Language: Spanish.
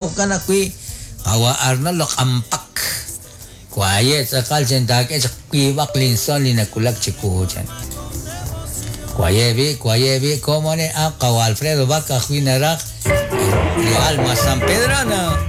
kana kui awa arna lok ampak kwaye sakal senta ke kui baklin son lina kulak chiku chan kwaye bi como ne a Alfredo Vaca Juinarak Real San Pedrana